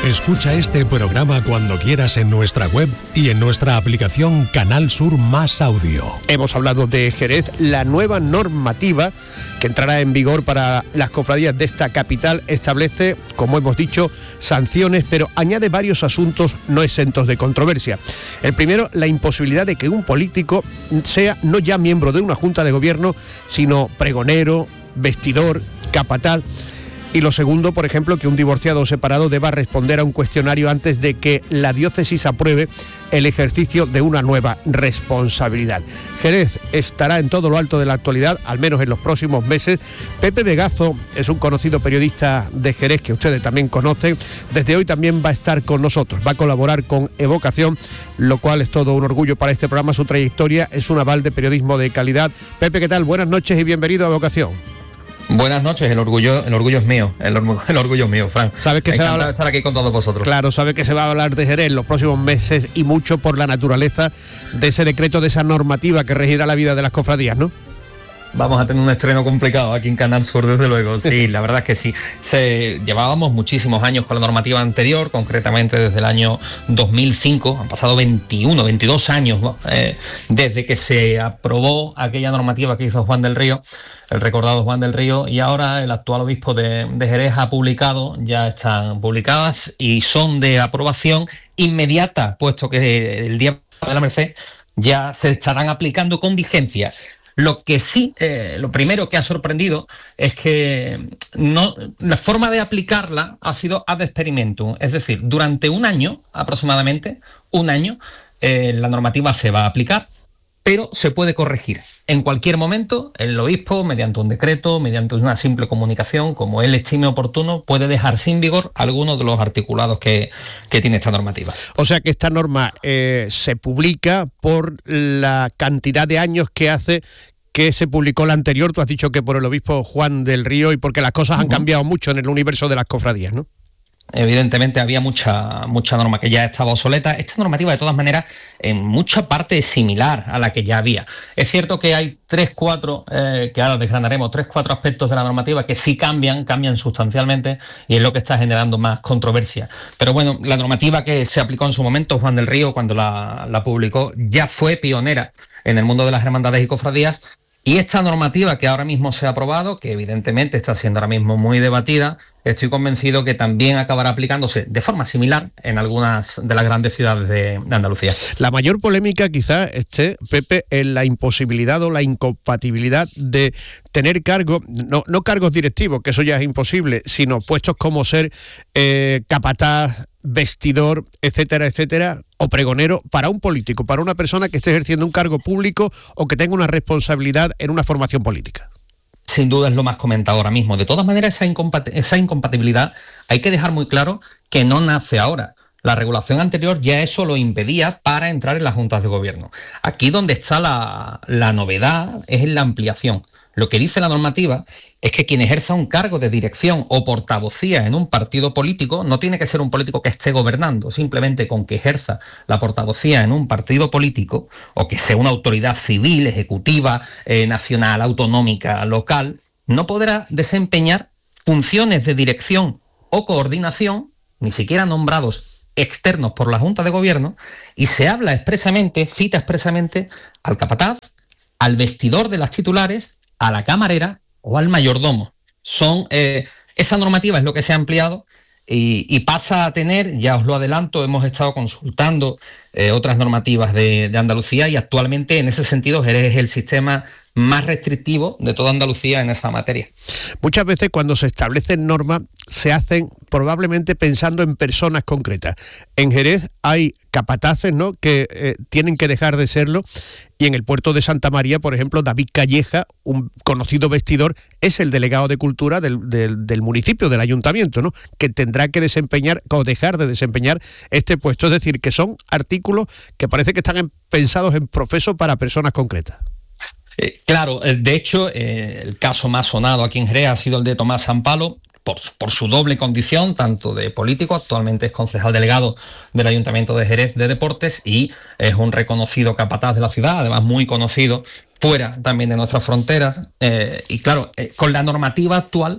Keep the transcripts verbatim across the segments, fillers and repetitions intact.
Escucha este programa cuando quieras en nuestra web y en nuestra aplicación Canal Sur Más Audio. Hemos hablado de Jerez, la nueva normativa que entrará en vigor para las cofradías de esta capital establece, como hemos dicho, sanciones, pero añade varios asuntos no exentos de controversia. El primero, la imposibilidad de que un político sea no ya miembro de una junta de gobierno, sino pregonero, vestidor, capataz. Y lo segundo, por ejemplo, que un divorciado o separado deba responder a un cuestionario antes de que la diócesis apruebe el ejercicio de una nueva responsabilidad. Jerez estará en todo lo alto de la actualidad, al menos en los próximos meses. Pepe Vegazo es un conocido periodista de Jerez que ustedes también conocen. Desde hoy también va a estar con nosotros, va a colaborar con Evocación, lo cual es todo un orgullo para este programa. Su trayectoria es un aval de periodismo de calidad. Pepe, ¿qué tal? Buenas noches y bienvenido a Evocación. Buenas noches, el orgullo, el orgullo es mío, el, orgullo, el orgullo es mío, Fran. Sabes que se va a hablar, estar aquí con todos vosotros. Claro, sabe que se va a hablar de Jerez en los próximos meses y mucho por la naturaleza de ese decreto, de esa normativa que regirá la vida de las cofradías, ¿no? Vamos a tener un estreno complicado aquí en Canal Sur, desde luego. Sí, la verdad es que sí. Se, llevábamos muchísimos años con la normativa anterior, concretamente desde el año dos mil cinco. Han pasado veintiuno, veintidós años, ¿no? eh, desde que se aprobó aquella normativa que hizo Juan del Río, el recordado Juan del Río, y ahora el actual obispo de, de Jerez ha publicado, ya están publicadas y son de aprobación inmediata, puesto que el día de la Merced ya se estarán aplicando con vigencia. Lo que sí, eh, lo primero que ha sorprendido es que no, la forma de aplicarla ha sido ad experimentum, es decir, durante un año aproximadamente, un año, eh, la normativa se va a aplicar, pero se puede corregir. En cualquier momento, el obispo, mediante un decreto, mediante una simple comunicación, como él estime oportuno, puede dejar sin vigor algunos de los articulados que, que tiene esta normativa. O sea que esta norma eh, se publica por la cantidad de años que hace que se publicó la anterior. Tú has dicho que por el obispo Juan del Río y porque las cosas han cambiado mucho en el universo de las cofradías, ¿no? Evidentemente había mucha mucha norma que ya estaba obsoleta. Esta normativa, de todas maneras, en mucha parte es similar a la que ya había. Es cierto que hay tres, cuatro, eh, que ahora desgranaremos, tres, cuatro aspectos de la normativa que sí cambian, cambian sustancialmente, y es lo que está generando más controversia. Pero bueno, la normativa que se aplicó en su momento, Juan del Río, cuando la, la publicó, ya fue pionera en el mundo de las hermandades y cofradías. Y esta normativa que ahora mismo se ha aprobado, que evidentemente está siendo ahora mismo muy debatida, estoy convencido que también acabará aplicándose de forma similar en algunas de las grandes ciudades de, de Andalucía. La mayor polémica quizá esté, Pepe, en la imposibilidad o la incompatibilidad de tener cargos, no, no cargos directivos, que eso ya es imposible, sino puestos como ser eh, capataz, vestidor, etcétera, etcétera, o pregonero para un político, para una persona que esté ejerciendo un cargo público o que tenga una responsabilidad en una formación política. Sin duda es lo más comentado ahora mismo. De todas maneras, esa, incompat- esa incompatibilidad hay que dejar muy claro que no nace ahora. La regulación anterior ya eso lo impedía para entrar en las juntas de gobierno. Aquí donde está la, la novedad es en la ampliación. Lo que dice la normativa es que quien ejerza un cargo de dirección o portavocía en un partido político no tiene que ser un político que esté gobernando, simplemente con que ejerza la portavocía en un partido político o que sea una autoridad civil, ejecutiva, eh, nacional, autonómica, local, no podrá desempeñar funciones de dirección o coordinación, ni siquiera nombrados externos por la Junta de Gobierno, y se habla expresamente, cita expresamente al capataz, al vestidor de las titulares, a la camarera o al mayordomo. Son eh, esa normativa es lo que se ha ampliado y, y pasa a tener, ya os lo adelanto, hemos estado consultando eh, otras normativas de, de Andalucía, y actualmente en ese sentido Jerez es el sistema más restrictivo de toda Andalucía en esa materia. Muchas veces cuando se establecen normas se hacen probablemente pensando en personas concretas. En Jerez hay capataces, ¿no?, que eh, tienen que dejar de serlo, y en el puerto de Santa María, por ejemplo, David Calleja, un conocido vestidor, es el delegado de cultura del, del, del municipio, del ayuntamiento, ¿no?, que tendrá que desempeñar o dejar de desempeñar este puesto. Es decir, que son artículos que parece que están en, pensados en profeso para personas concretas. Eh, claro, de hecho, eh, el caso más sonado aquí en Jerez ha sido el de Tomás Sampalo, por, por su doble condición, tanto de político, actualmente es concejal delegado del Ayuntamiento de Jerez de Deportes y es un reconocido capataz de la ciudad, además muy conocido fuera también de nuestras fronteras. Eh, y claro, eh, con la normativa actual,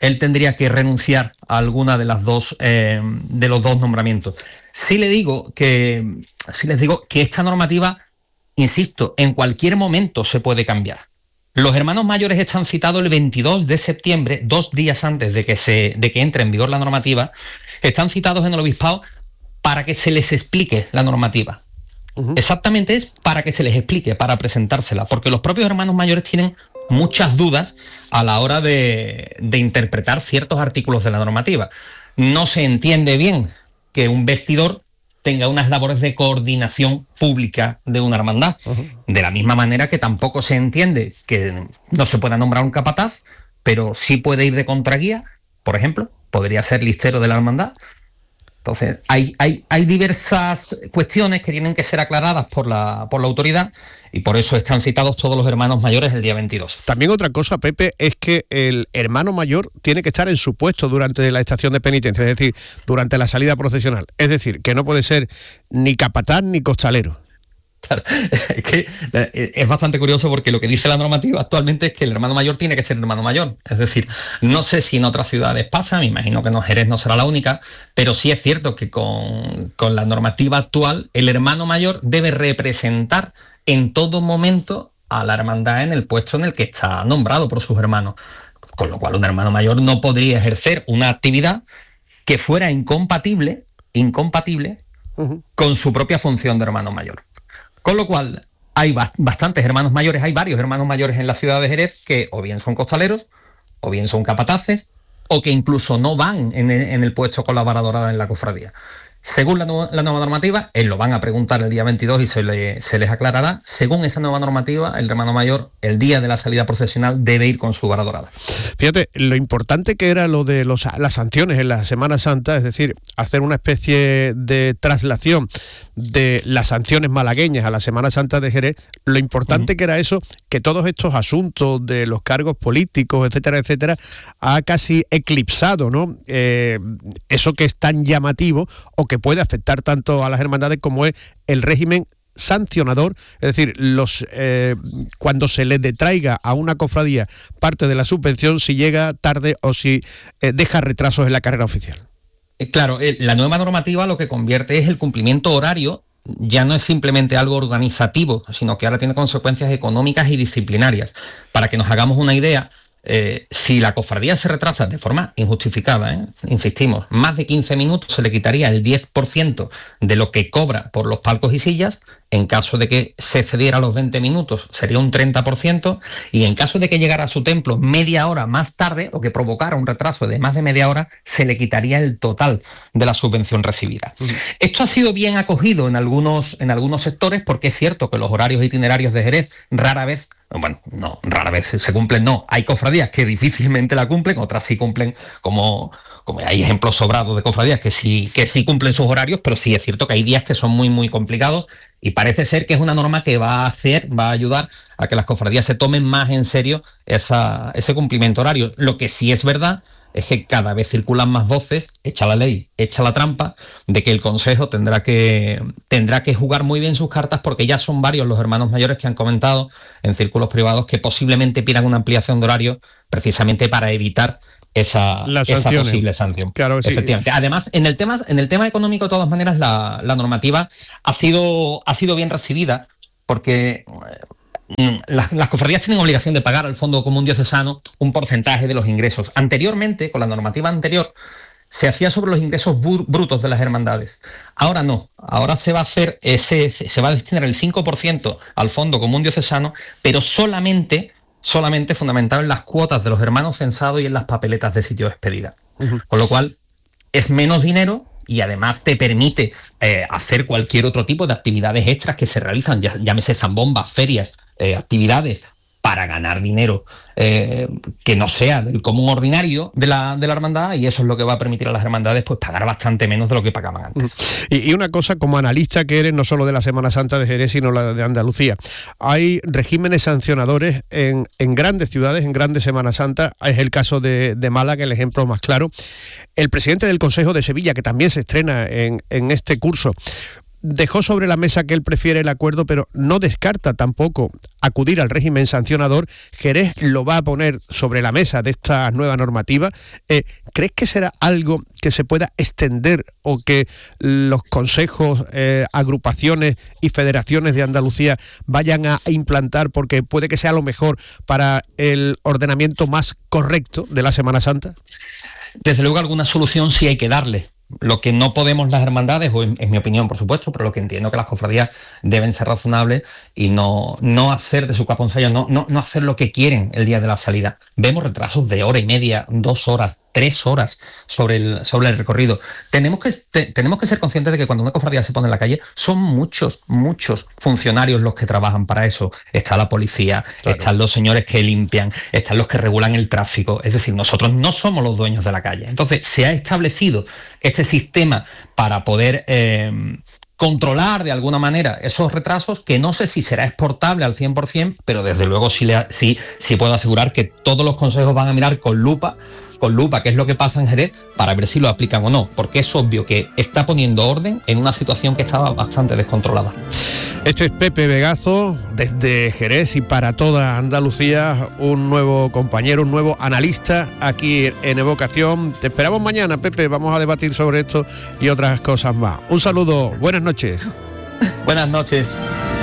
él tendría que renunciar a alguna de las dos eh, de los dos nombramientos. Sí le digo que sí les digo que esta normativa, insisto, en cualquier momento se puede cambiar. Los hermanos mayores están citados el veintidós de septiembre, dos días antes de que se de que entre en vigor la normativa, están citados en el obispado para que se les explique la normativa. Uh-huh. Exactamente es para que se les explique, para presentársela, porque los propios hermanos mayores tienen muchas dudas a la hora de, de interpretar ciertos artículos de la normativa. No se entiende bien que un vestidor tenga unas labores de coordinación pública de una hermandad. Uh-huh. De la misma manera que tampoco se entiende que no se pueda nombrar un capataz, pero sí puede ir de contraguía, por ejemplo, podría ser listero de la hermandad. Entonces, hay, hay, hay diversas cuestiones que tienen que ser aclaradas por la, por la autoridad, y por eso están citados todos los hermanos mayores el día veintidós. También otra cosa, Pepe, es que el hermano mayor tiene que estar en su puesto durante la estación de penitencia, es decir, durante la salida procesional. Es decir, que no puede ser ni capataz ni costalero. Claro, es que es bastante curioso porque lo que dice la normativa actualmente es que el hermano mayor tiene que ser hermano mayor. Es decir, no sé si en otras ciudades pasa, me imagino que en Jerez no será la única, pero sí es cierto que con, con la normativa actual el hermano mayor debe representar en todo momento a la hermandad en el puesto en el que está nombrado por sus hermanos. Con lo cual un hermano mayor no podría ejercer una actividad que fuera incompatible, incompatible uh-huh. con su propia función de hermano mayor. Con lo cual, hay bastantes hermanos mayores, hay varios hermanos mayores en la ciudad de Jerez que o bien son costaleros, o bien son capataces, o que incluso no van en el, en el puesto colaborador en la cofradía. Según la, nu- la nueva normativa, él lo van a preguntar el día veintidós y se, le, se les aclarará. Según esa nueva normativa, el hermano mayor, el día de la salida procesional, debe ir con su vara dorada. Fíjate, lo importante que era lo de los, las sanciones en la Semana Santa, es decir, hacer una especie de traslación de las sanciones malagueñas a la Semana Santa de Jerez, lo importante uh-huh. que era eso, que todos estos asuntos de los cargos políticos, etcétera, etcétera, ha casi eclipsado, ¿no? Eh, eso que es tan llamativo o que puede afectar tanto a las hermandades como es el régimen sancionador, es decir, los eh, cuando se le detraiga a una cofradía parte de la subvención si llega tarde o si eh, deja retrasos en la carrera oficial. Claro, la nueva normativa lo que convierte es el cumplimiento horario, ya no es simplemente algo organizativo, sino que ahora tiene consecuencias económicas y disciplinarias. Para que nos hagamos una idea, Eh, si la cofradía se retrasa de forma injustificada, ¿eh? insistimos, más de quince minutos, se le quitaría el diez por ciento de lo que cobra por los palcos y sillas. En caso de que se excediera los veinte minutos sería un treinta por ciento, y en caso de que llegara a su templo media hora más tarde o que provocara un retraso de más de media hora, se le quitaría el total de la subvención recibida. Uh-huh. Esto ha sido bien acogido en algunos, en algunos sectores, porque es cierto que los horarios itinerarios de Jerez rara vez, bueno, no, rara vez se cumplen, no, hay cofradías que difícilmente la cumplen, otras sí cumplen, como, como hay ejemplos sobrados de cofradías que sí, que sí cumplen sus horarios, pero sí es cierto que hay días que son muy, muy complicados, y parece ser que es una norma que va a hacer, va a ayudar a que las cofradías se tomen más en serio esa, ese cumplimiento horario. Lo que sí es verdad es que cada vez circulan más voces, echa la ley, echa la trampa, de que el Consejo tendrá que, tendrá que jugar muy bien sus cartas, porque ya son varios los hermanos mayores que han comentado en círculos privados que posiblemente pidan una ampliación de horario precisamente para evitar esa, esa posible sanción. Claro, efectivamente. Sí. Además, en el tema, en el tema económico, de todas maneras, la, la normativa ha sido, ha sido bien recibida, porque Las, las cofradías tienen obligación de pagar al Fondo Común Diocesano un porcentaje de los ingresos. Anteriormente, con la normativa anterior, se hacía sobre los ingresos bur- brutos de las hermandades. Ahora no, ahora se va a hacer ese, se va a destinar el cinco por ciento al Fondo Común Diocesano, pero solamente, solamente fundamentado en las cuotas de los hermanos censados y en las papeletas de sitio de expedida. Uh-huh. Con lo cual, es menos dinero, y además te permite eh, hacer cualquier otro tipo de actividades extras que se realizan, ya, llámese zambombas, ferias, eh, actividades para ganar dinero eh, que no sea del común ordinario de la, de la hermandad, y eso es lo que va a permitir a las hermandades pues pagar bastante menos de lo que pagaban antes. Y, y una cosa, como analista que eres, no solo de la Semana Santa de Jerez, sino la de Andalucía, hay regímenes sancionadores en, en grandes ciudades, en grandes Semana Santa. Es el caso de, de Málaga, el ejemplo más claro. El presidente del Consejo de Sevilla, que también se estrena en, en este curso, dejó sobre la mesa que él prefiere el acuerdo, pero no descarta tampoco acudir al régimen sancionador. Jerez lo va a poner sobre la mesa de esta nueva normativa. Eh, ¿Crees que será algo que se pueda extender o que los consejos, eh, agrupaciones y federaciones de Andalucía vayan a implantar, porque puede que sea lo mejor para el ordenamiento más correcto de la Semana Santa? Desde luego alguna solución sí hay que darle. Lo que no podemos las hermandades, o en, en mi opinión por supuesto, pero lo que entiendo que las cofradías deben ser razonables y no, no hacer de su caponsallo, no, no, no hacer lo que quieren el día de la salida. Vemos retrasos de hora y media, dos horas, tres horas sobre el, sobre el recorrido. Tenemos que, te, tenemos que ser conscientes de que cuando una cofradía se pone en la calle, son muchos, muchos funcionarios los que trabajan para eso. Está la policía, claro. Están los señores que limpian, están los que regulan el tráfico. Es decir, nosotros no somos los dueños de la calle. Entonces, se ha establecido este sistema para poder eh, controlar de alguna manera esos retrasos, que no sé si será exportable al cien por ciento, pero desde luego sí, le, sí, sí puedo asegurar que todos los consejos van a mirar con lupa con lupa qué es lo que pasa en Jerez para ver si lo aplican o no, porque es obvio que está poniendo orden en una situación que estaba bastante descontrolada. Este es Pepe Vegazo, desde Jerez y para toda Andalucía, un nuevo compañero, un nuevo analista aquí en Evocación. Te esperamos mañana, Pepe, vamos a debatir sobre esto y otras cosas más. Un saludo, buenas noches. Buenas noches.